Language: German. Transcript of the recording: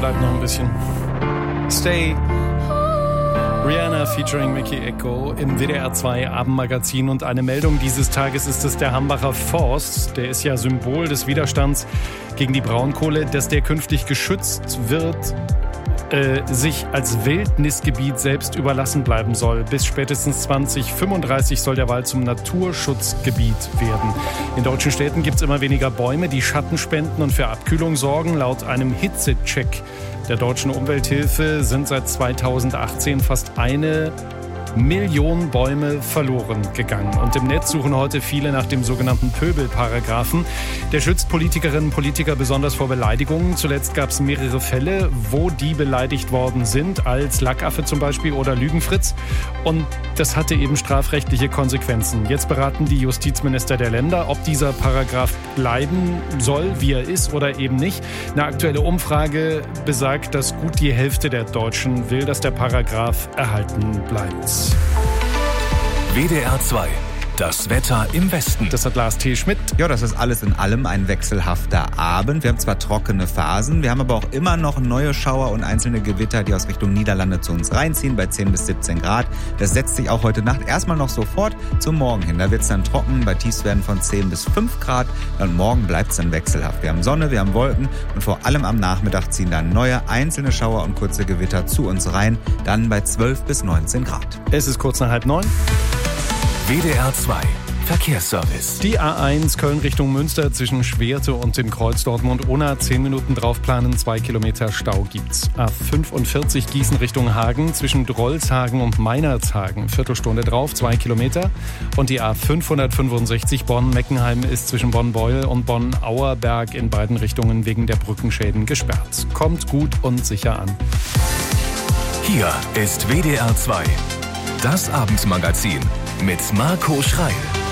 bleibt noch ein bisschen. Stay. Rihanna featuring Mickey Echo im WDR 2 Abendmagazin. Und eine Meldung dieses Tages ist es der Hambacher Forst. Der ist ja Symbol des Widerstands gegen die Braunkohle, dass der künftig geschützt wird, sich als Wildnisgebiet selbst überlassen bleiben soll. Bis spätestens 2035 soll der Wald zum Naturschutzgebiet werden. In deutschen Städten gibt es immer weniger Bäume, die Schatten spenden und für Abkühlung sorgen. Laut einem Hitzecheck der Deutschen Umwelthilfe sind seit 2018 fast 1 Million Bäume verloren gegangen. Und im Netz suchen heute viele nach dem sogenannten Pöbelparagraphen. Der schützt Politikerinnen und Politiker besonders vor Beleidigungen. Zuletzt gab es mehrere Fälle, wo die beleidigt worden sind, als Lackaffe zum Beispiel oder Lügenfritz. Und das hatte eben strafrechtliche Konsequenzen. Jetzt beraten die Justizminister der Länder, ob dieser Paragraph bleiben soll, wie er ist oder eben nicht. Eine aktuelle Umfrage besagt, dass gut die Hälfte der Deutschen will, dass der Paragraph erhalten bleibt. WDR 2. Das Wetter im Westen. Das hat Lars T. Schmidt. Ja, das ist alles in allem ein wechselhafter Abend. Wir haben zwar trockene Phasen, wir haben aber auch immer noch neue Schauer und einzelne Gewitter, die aus Richtung Niederlande zu uns reinziehen, bei 10 bis 17 Grad. Das setzt sich auch heute Nacht erstmal noch sofort zum Morgen hin. Da wird es dann trocken, bei Tiefstwerten von 10 bis 5 Grad. Und morgen bleibt es dann wechselhaft. Wir haben Sonne, wir haben Wolken und vor allem am Nachmittag ziehen dann neue einzelne Schauer und kurze Gewitter zu uns rein, dann bei 12 bis 19 Grad. Es ist kurz nach 8:30. WDR 2 Verkehrsservice. Die A1 Köln Richtung Münster zwischen Schwerte und dem Kreuz Dortmund-Unna. 10 Minuten draufplanen, 2 Kilometer Stau gibt's. A45 Gießen Richtung Hagen zwischen Drolshagen und Meinerzhagen. Viertelstunde drauf, 2 Kilometer. Und die A565 Bonn-Meckenheim ist zwischen Bonn-Beuel und Bonn-Auerberg in beiden Richtungen wegen der Brückenschäden gesperrt. Kommt gut und sicher an. Hier ist WDR 2. Das Abendmagazin mit Marco Schreil.